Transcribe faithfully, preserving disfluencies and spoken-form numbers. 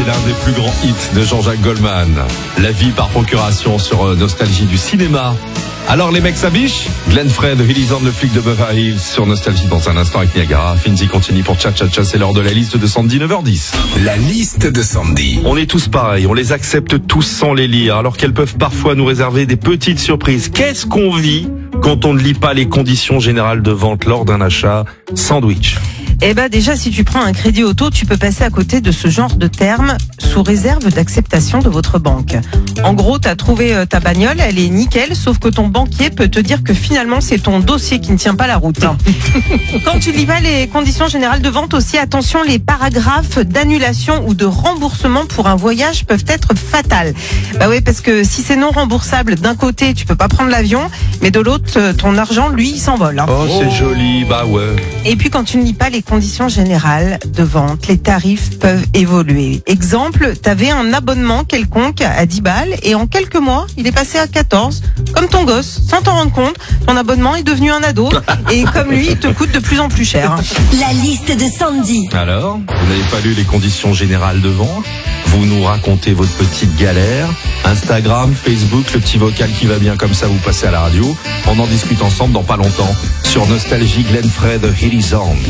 l'un des plus grands hits de Jean-Jacques Goldman. La vie par procuration sur Nostalgie du cinéma. Alors les mecs s'abichent. Glenn Frey, Hilizan, le flic de Beverly Hills sur Nostalgie dans un instant avec Niagara. Finzi continue pour Tcha Tcha Tcha, c'est l'heure de la liste de Sandy, neuf heures dix. La liste de Sandy. On est tous pareils, on les accepte tous sans les lire, alors qu'elles peuvent parfois nous réserver des petites surprises. Qu'est-ce qu'on vit quand on ne lit pas les conditions générales de vente lors d'un achat sandwich? Eh ben déjà, si tu prends un crédit auto, tu peux passer à côté de ce genre de termes sous réserve d'acceptation de votre banque. En gros, t'as trouvé ta bagnole, elle est nickel, sauf que ton banquier peut te dire que finalement c'est ton dossier qui ne tient pas la route. Quand tu lis pas les conditions générales de vente aussi, attention, les paragraphes d'annulation ou de remboursement pour un voyage peuvent être fatals. Bah oui, parce que si c'est non remboursable, d'un côté tu peux pas prendre l'avion, mais de l'autre ton argent lui il s'envole. Oh, c'est joli, bah ouais. Et puis quand tu ne lis pas les conditions générales de vente, les tarifs peuvent évoluer. Exemple, t'avais un abonnement quelconque à dix balles et en quelques mois, il est passé à quatorze. Comme ton gosse, sans t'en rendre compte, ton abonnement est devenu un ado et comme lui, il te coûte de plus en plus cher. La liste de Sandy. Alors, vous n'avez pas lu les conditions générales de vente? Vous nous racontez votre petite galère. Instagram, Facebook, le petit vocal qui va bien comme ça, vous passez à la radio. On en discute ensemble dans pas longtemps sur Nostalgie, Glenn Frey, Hilizan.